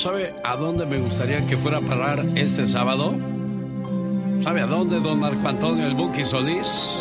¿Sabe a dónde me gustaría que fuera a parar este sábado? ¿Sabe a dónde, don Marco Antonio el Buki Solís?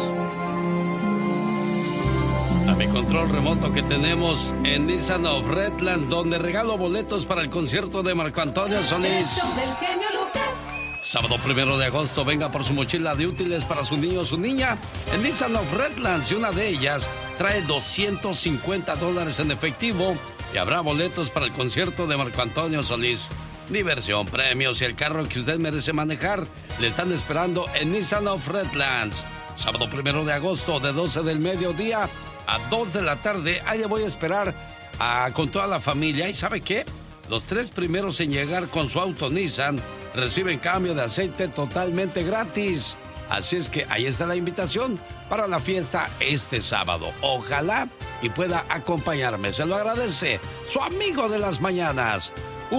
A mi control remoto que tenemos en Nissan of Redlands, donde regalo boletos para el concierto de Marco Antonio Solís. El show del genio Lucas. Sábado 1 de agosto, venga por su mochila de útiles para su niño o su niña en Nissan of Redlands, y una de ellas trae $250 en efectivo y habrá boletos para el concierto de Marco Antonio Solís. Diversión, premios y el carro que usted merece manejar le están esperando en Nissan of Redlands. Sábado 1 de agosto, de 12 del mediodía a 2 de la tarde. Ahí le voy a esperar con toda la familia. ¿Y sabe qué? Los 3 primeros en llegar con su auto Nissan reciben cambio de aceite totalmente gratis. Así es que ahí está la invitación para la fiesta este sábado. Ojalá y pueda acompañarme. Se lo agradece su amigo de las mañanas.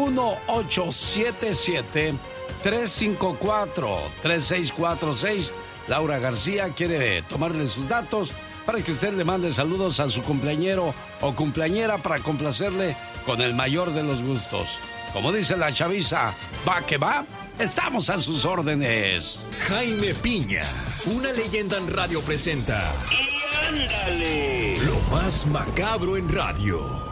1-877-354-3646. Laura García quiere tomarle sus datos para que usted le mande saludos a su cumpleañero o cumpleañera para complacerle con el mayor de los gustos. Como dice la chaviza, va que va, estamos a sus órdenes. Jaime Piña, una leyenda en radio presenta. ¡Y ándale! Lo más macabro en radio.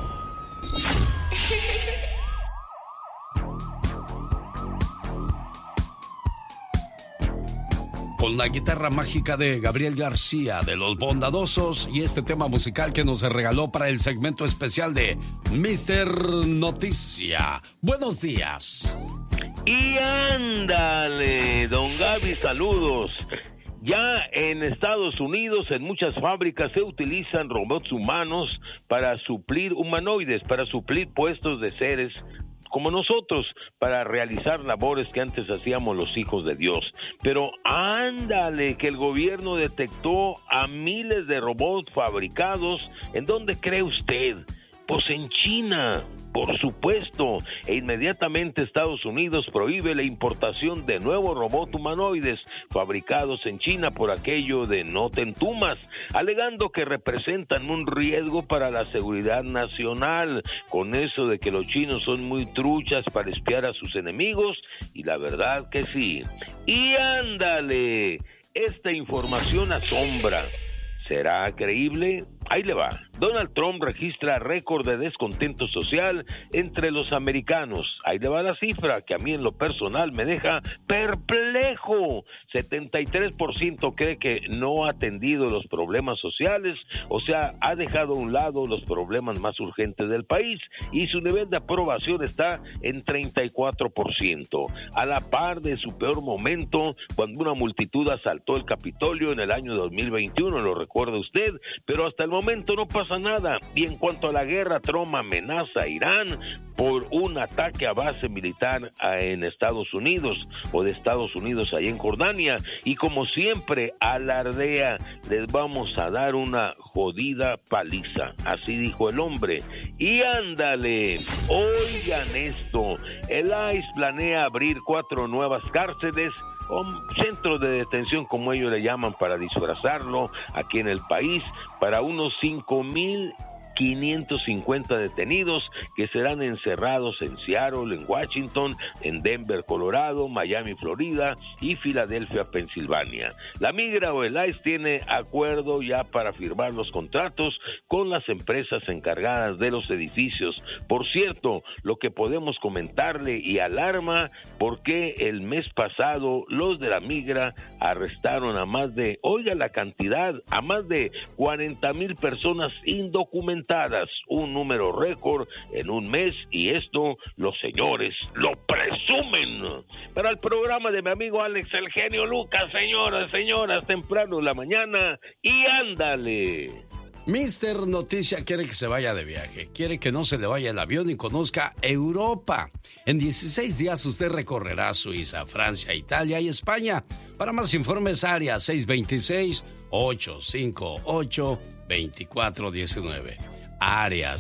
Con la guitarra mágica de Gabriel García de Los Bondadosos y este tema musical que nos regaló para el segmento especial de Mr. Noticia. Buenos días. Y ándale, don Gaby, saludos. Ya en Estados Unidos, en muchas fábricas se utilizan robots humanos para suplir humanoides, para suplir puestos de seres como nosotros, para realizar labores que antes hacíamos los hijos de Dios. Pero ándale, que el gobierno detectó a miles de robots fabricados. ¿En dónde cree usted? Pues en China, por supuesto, e inmediatamente Estados Unidos prohíbe la importación de nuevos robots humanoides fabricados en China por aquello de no te entumas, alegando que representan un riesgo para la seguridad nacional, con eso de que los chinos son muy truchas para espiar a sus enemigos, y la verdad que sí. Y ándale, esta información asombra. ¿Será creíble? Ahí le va. Donald Trump registra récord de descontento social entre los americanos. Ahí le va la cifra que a mí en lo personal me deja perplejo. 73% cree que no ha atendido los problemas sociales, o sea, ha dejado a un lado los problemas más urgentes del país, y su nivel de aprobación está en 34%, a la par de su peor momento cuando una multitud asaltó el Capitolio en el año 2021, lo recuerda usted, pero hasta el momento no pasa nada. Y en cuanto a la guerra, Trump amenaza a Irán por un ataque a base militar en Estados Unidos, o de Estados Unidos ahí en Jordania, y como siempre alardea, les vamos a dar una jodida paliza, así dijo el hombre. Y ándale, oigan esto, el ICE planea abrir 4 nuevas cárceles o centros de detención, como ellos le llaman para disfrazarlo, aquí en el país, para unos 5,550 detenidos que serán encerrados en Seattle, en Washington, en Denver, Colorado, Miami, Florida y Filadelfia, Pensilvania. La migra o el ICE tiene acuerdo ya para firmar los contratos con las empresas encargadas de los edificios. Por cierto, lo que podemos comentarle y alarma porque el mes pasado los de la migra arrestaron a más de, oiga la cantidad, a más de 40,000 personas indocumentadas, un número récord en un mes, y esto los señores lo presumen. Para el programa de mi amigo Alex el genio Lucas, señoras, temprano en la mañana, y ándale. Mr. Noticia quiere que se vaya de viaje, quiere que no se le vaya el avión y conozca Europa. En 16 días usted recorrerá Suiza, Francia, Italia y España. Para más informes, área 626-858-2419. Área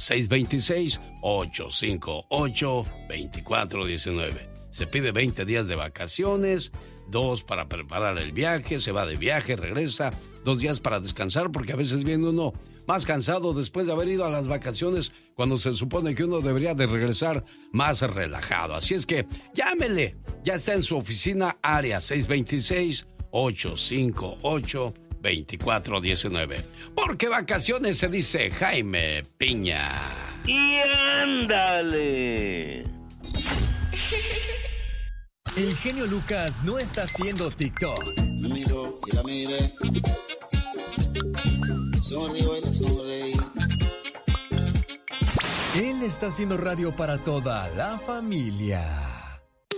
626-858-2419. Se pide 20 días de vacaciones, 2 para preparar el viaje, se va de viaje, regresa, 2 días para descansar, porque a veces viene uno más cansado después de haber ido a las vacaciones cuando se supone que uno debería de regresar más relajado. Así es que llámele, ya está en su oficina área 626-858-2419. Porque vacaciones se dice Jaime Piña. Y ándale. El genio Lucas no está haciendo TikTok. Me miró y la miré. Sonrío y la sonreí. Él está haciendo radio para toda la familia.